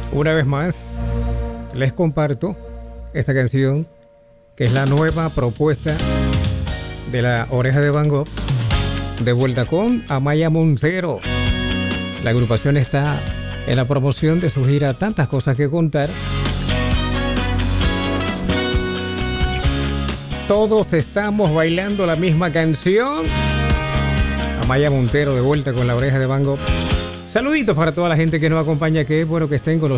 Una vez más, les comparto esta canción, que es la nueva propuesta de La Oreja de Van Gogh, de vuelta con Amaya Montero. La agrupación está en la promoción de su gira Tantas Cosas que Contar. Todos estamos bailando la misma canción. Amaya Montero de vuelta con La Oreja de Van Gogh. Saluditos para toda la gente que nos acompaña, que es bueno que estén con nosotros.